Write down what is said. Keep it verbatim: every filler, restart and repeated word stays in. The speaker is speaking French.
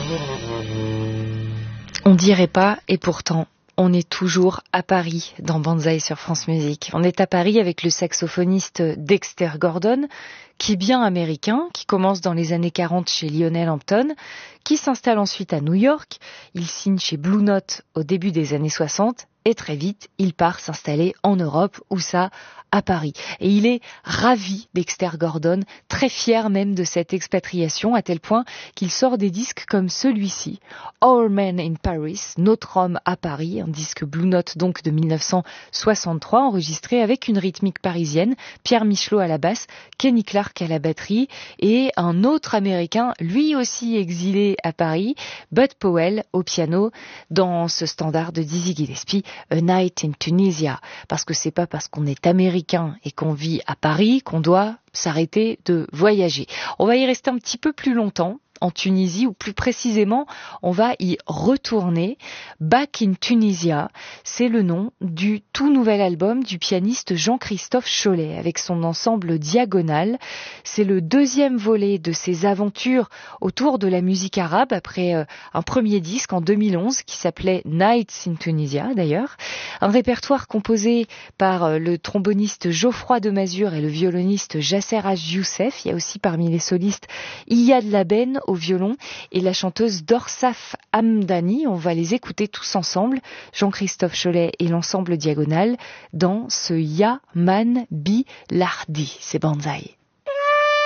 On dirait pas, et pourtant, on est toujours à Paris dans Banzai sur France Musique. On est à Paris avec le saxophoniste Dexter Gordon, qui est bien américain, qui commence dans les années quarante chez Lionel Hampton, qui s'installe ensuite à New York. Il signe chez Blue Note au début des années soixante, et très vite, il part s'installer en Europe, où ça, à Paris. Et il est ravi, Dexter Gordon, très fier même de cette expatriation, à tel point qu'il sort des disques comme celui-ci, Our Man in Paris, Notre Homme à Paris, un disque Blue Note donc de mille neuf cent soixante-trois, enregistré avec une rythmique parisienne, Pierre Michelot à la basse, Kenny Clarke à la batterie, et un autre Américain, lui aussi exilé à Paris, Bud Powell au piano, dans ce standard de Dizzy Gillespie, A Night in Tunisia, parce que c'est pas parce qu'on est américain et qu'on vit à Paris qu'on doit s'arrêter de voyager. On va y rester un petit peu plus longtemps en Tunisie, ou plus précisément, on va y retourner. Back in Tunisia, c'est le nom du tout nouvel album du pianiste Jean-Christophe Chollet, avec son ensemble Diagonal. C'est le deuxième volet de ses aventures autour de la musique arabe, après euh, un premier disque en deux mille onze qui s'appelait Nights in Tunisia d'ailleurs. Un répertoire composé par euh, le tromboniste Geoffroy de Mazur et le violoniste Jasser Haj Youssef. Il y a aussi parmi les solistes Iyad Laben au violon et la chanteuse Dorsaf Hamdani. On va les écouter tous ensemble, Jean-Christophe Chollet et l'ensemble Diagonal, dans ce Ya Man Bi Lardi. C'est Banzai.